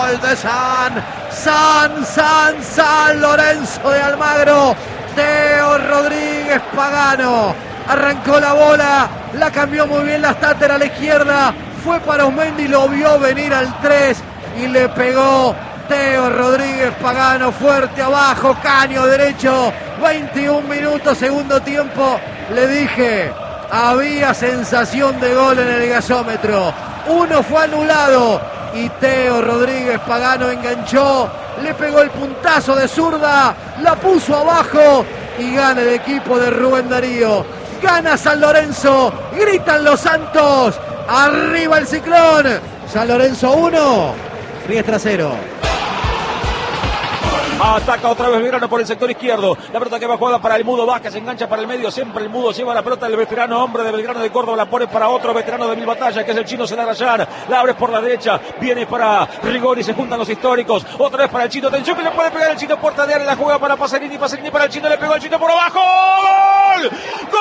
gol de San Lorenzo de Almagro. Teo Rodríguez Pagano arrancó la bola, la cambió muy bien la Stater a la izquierda, fue para Osmendi, lo vio venir al 3 y le pegó Teo Rodríguez Pagano fuerte abajo, caño derecho. 21 minutos, segundo tiempo. Le dije, había sensación de gol en el gasómetro. Uno fue anulado y Teo Rodríguez Pagano enganchó, le pegó el puntazo de zurda, la puso abajo y gana el equipo de Rubén Darío. Gana San Lorenzo, gritan los Santos, arriba el Ciclón. San Lorenzo 1, Riestra 0. Ataca otra vez Belgrano por el sector izquierdo. La pelota que va jugada para el Mudo Vázquez, se engancha para el medio. Siempre el Mudo lleva la pelota del veterano hombre de Belgrano de Córdoba. La pone para otro veterano de Mil Batallas, que es el chino Celarayán. La abre por la derecha. Viene para Rigoni, se juntan los históricos. Otra vez para el chino. Atención que le puede pegar el chino. Puerta de área, la juega para Pasarini. Pasarini para el chino. Le pegó el chino por abajo. ¡Gol! ¡Gol!